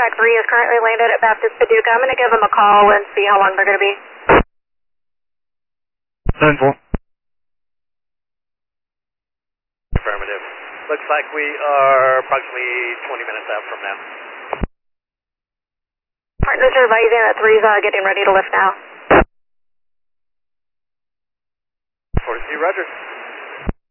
Kodak 3 is currently landed at Baptist Paducah. I'm going to give them a call and see how long they're going to be. 10-4. Affirmative. Looks like we are approximately 20 minutes out from now. Partners are advising that 3 is getting ready to lift now. 42, roger.